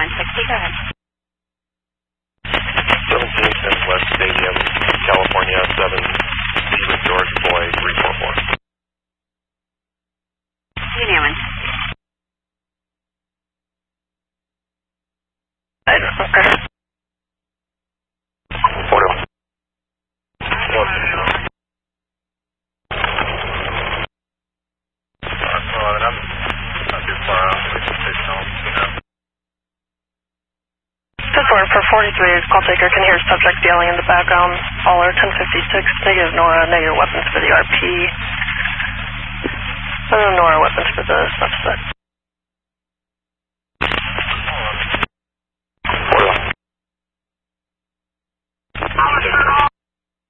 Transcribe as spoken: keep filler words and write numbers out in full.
one sixty, go ahead. seventeenth and West Stadium, California, seven, Stephen George Boy, three four four. Newman. I don't know. Photo. For forty-three, call taker can hear subject yelling in the background. Caller ten fifty-six, negative Nora, negative weapons for the R P. Uh, Nora weapons for the suspect.